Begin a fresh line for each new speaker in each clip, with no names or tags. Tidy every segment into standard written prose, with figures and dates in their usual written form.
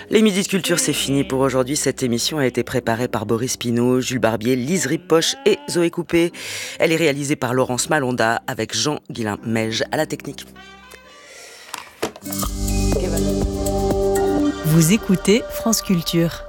Les Midis de Culture, c'est fini pour aujourd'hui. Cette émission a été préparée par Boris Pinault, Jules Barbier, Lise Ripoche et Zoé Coupé. Elle est réalisée par Laurence Malonda avec Jean-Guilain Meige à la technique.
Vous écoutez France Culture.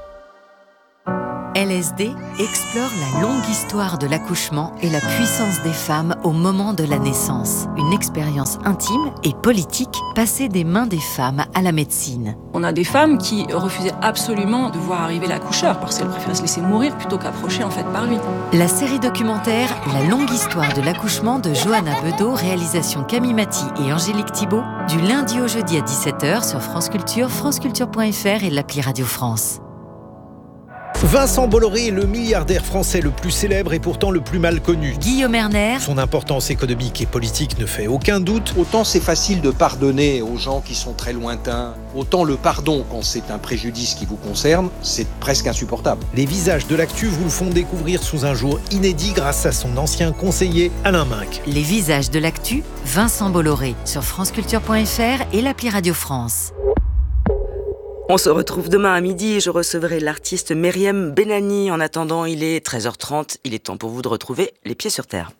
LSD explore la longue histoire de l'accouchement et la puissance des femmes au moment de la naissance. Une expérience intime et politique passée des mains des femmes à la médecine.
On a des femmes qui refusaient absolument de voir arriver l'accoucheur parce qu'elles préféraient se laisser mourir plutôt qu'approcher par lui.
La série documentaire La longue histoire de l'accouchement de Johanna Bedeau, réalisation Camille Maty et Angélique Thibault, du lundi au jeudi à 17h sur France Culture, franceculture.fr et l'appli Radio France.
Vincent Bolloré est le milliardaire français le plus célèbre et pourtant le plus mal connu.
Guillaume Erner.
Son importance économique et politique ne fait aucun doute.
Autant c'est facile de pardonner aux gens qui sont très lointains, autant le pardon, quand c'est un préjudice qui vous concerne, c'est presque insupportable.
Les visages de l'actu vous le font découvrir sous un jour inédit grâce à son ancien conseiller Alain Minc.
Les visages de l'actu, Vincent Bolloré, sur franceculture.fr et l'appli Radio France.
On se retrouve demain à midi et je recevrai l'artiste Myriam Benani. En attendant, il est 13h30. Il est temps pour vous de retrouver les pieds sur terre.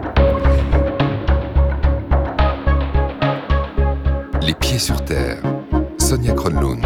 Les pieds sur terre. Sonia Kronlund.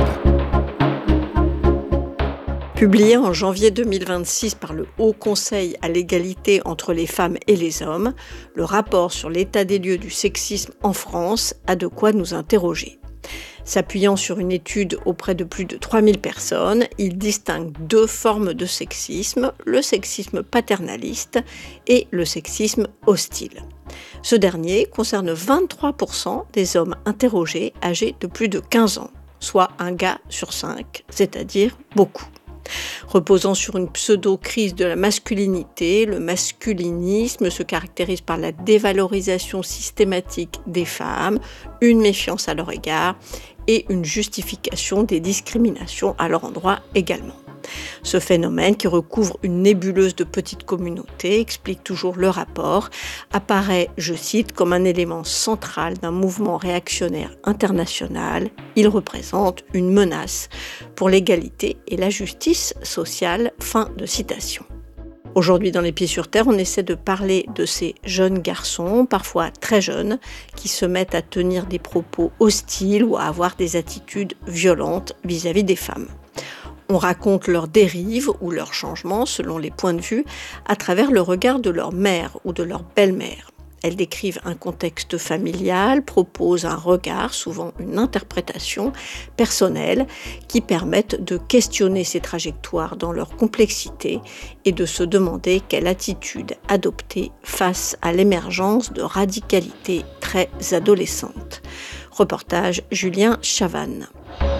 Publié en janvier 2026 par le Haut Conseil à l'égalité entre les femmes et les hommes, le rapport sur l'état des lieux du sexisme en France a de quoi nous interroger. S'appuyant sur une étude auprès de plus de 3000 personnes, il distingue deux formes de sexisme, le sexisme paternaliste et le sexisme hostile. Ce dernier concerne 23% des hommes interrogés âgés de plus de 15 ans, soit un gars sur 5, c'est-à-dire beaucoup. Reposant sur une pseudo-crise de la masculinité, le masculinisme se caractérise par la dévalorisation systématique des femmes, une méfiance à leur égard et une justification des discriminations à leur endroit également. Ce phénomène, qui recouvre une nébuleuse de petites communautés, explique toujours le rapport, apparaît, je cite, comme un élément central d'un mouvement réactionnaire international. Il représente une menace pour l'égalité et la justice sociale. Fin de citation. Aujourd'hui, dans Les Pieds sur Terre, on essaie de parler de ces jeunes garçons, parfois très jeunes, qui se mettent à tenir des propos hostiles ou à avoir des attitudes violentes vis-à-vis des femmes. On raconte leurs dérives ou leurs changements selon les points de vue à travers le regard de leur mère ou de leur belle-mère. Elles décrivent un contexte familial, proposent un regard, souvent une interprétation personnelle, qui permettent de questionner ces trajectoires dans leur complexité et de se demander quelle attitude adopter face à l'émergence de radicalités très adolescentes. Reportage Julien Chavannes.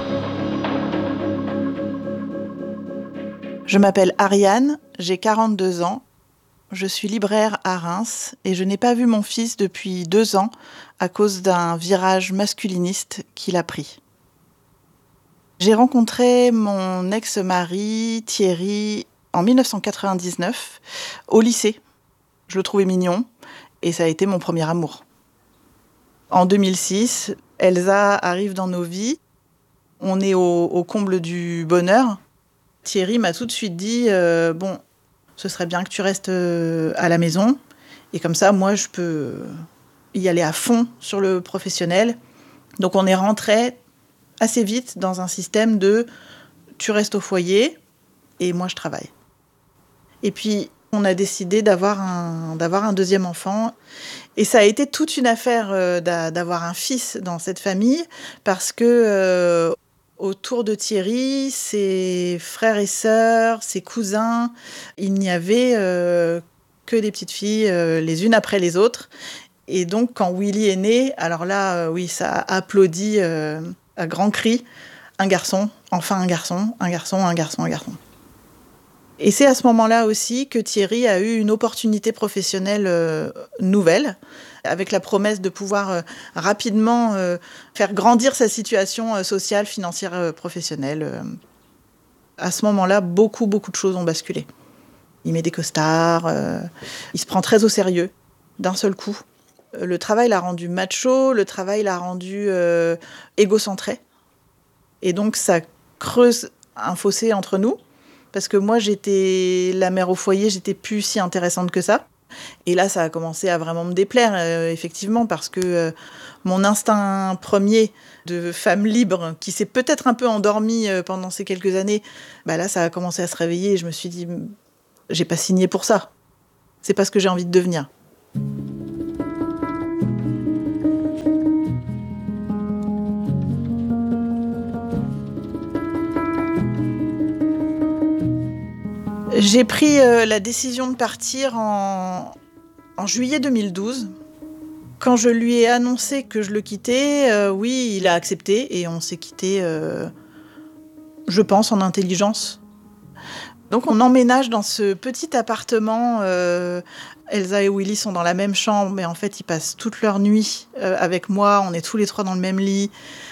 Je m'appelle Ariane, j'ai 42 ans, je suis libraire à Reims et je n'ai pas vu mon fils depuis 2 ans à cause d'un virage masculiniste qu'il a pris. J'ai rencontré mon ex-mari Thierry en 1999 au lycée. Je le trouvais mignon et ça a été mon premier amour. En 2006, Elsa arrive dans nos vies, on est au comble du bonheur. Thierry m'a tout de suite dit bon, ce serait bien que tu restes à la maison. Et comme ça, moi, je peux y aller à fond sur le professionnel. Donc, on est rentré assez vite dans un système de tu restes au foyer et moi, je travaille. Et puis, on a décidé d'avoir un deuxième enfant. Et ça a été toute une affaire d'avoir un fils dans cette famille parce que autour de Thierry, ses frères et sœurs, ses cousins, il n'y avait que des petites filles, les unes après les autres. Et donc, quand Willy est né, alors là, oui, ça a applaudi à grands cris. Un garçon, enfin un garçon, un garçon, un garçon, un garçon. Et c'est à ce moment-là aussi que Thierry a eu une opportunité professionnelle nouvelle, avec la promesse de pouvoir rapidement faire grandir sa situation sociale, financière, professionnelle. À ce moment-là, beaucoup de choses ont basculé. Il met des costards, il se prend très au sérieux, d'un seul coup. Le travail l'a rendu macho, le travail l'a rendu égocentré. Et donc ça creuse un fossé entre nous, parce que moi, j'étais la mère au foyer, j'étais plus si intéressante que ça. Et là, ça a commencé à vraiment me déplaire, effectivement, parce que mon instinct premier de femme libre, qui s'est peut-être un peu endormi pendant ces quelques années, là, ça a commencé à se réveiller et je me suis dit, j'ai pas signé pour ça. C'est pas ce que j'ai envie de devenir. J'ai pris la décision de partir en juillet 2012. Quand je lui ai annoncé que je le quittais, oui, il a accepté et on s'est quitté, je pense, en intelligence. Donc on emménage dans ce petit appartement. Elsa et Willy sont dans la même chambre, mais en fait ils passent toute leur nuit avec moi. On est tous les trois dans le même lit.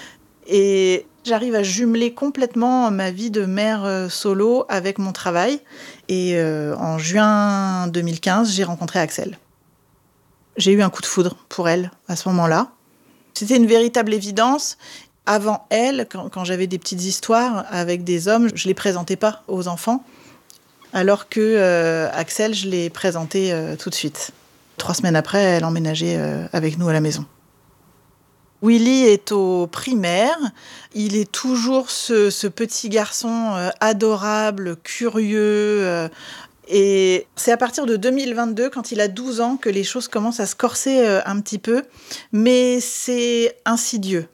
Et j'arrive à jumeler complètement ma vie de mère solo avec mon travail. Et en juin 2015, j'ai rencontré Axel. J'ai eu un coup de foudre pour elle à ce moment-là. C'était une véritable évidence. Avant elle, quand j'avais des petites histoires avec des hommes, je ne les présentais pas aux enfants. Alors que Axel, je l'ai présenté tout de suite. 3 semaines après, elle emménageait avec nous à la maison. Willy est au primaire. Il est toujours ce petit garçon adorable, curieux. Et c'est à partir de 2022, quand il a 12 ans, que les choses commencent à se corser un petit peu. Mais c'est insidieux.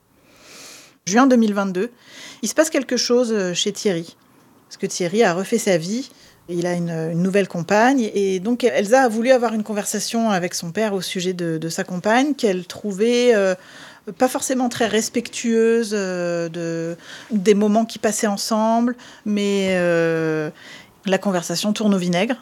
Juin 2022, il se passe quelque chose chez Thierry. Parce que Thierry a refait sa vie. Il a une nouvelle compagne. Et donc, Elsa a voulu avoir une conversation avec son père au sujet de sa compagne, qu'elle trouvait pas forcément très respectueuse des moments qu'ils passaient ensemble. Mais la conversation tourne au vinaigre.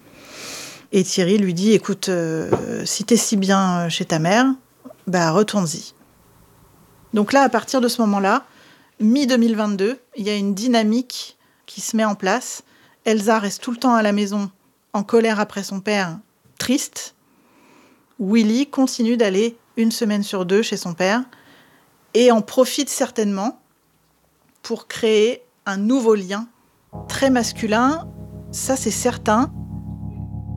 Et Thierry lui dit, écoute, si t'es si bien chez ta mère, retourne-y. Donc là, à partir de ce moment-là, mi-2022, il y a une dynamique qui se met en place. Elsa reste tout le temps à la maison, en colère après son père, triste. Willy continue d'aller 1 semaine sur 2 chez son père et en profite certainement pour créer un nouveau lien très masculin. Ça, c'est certain.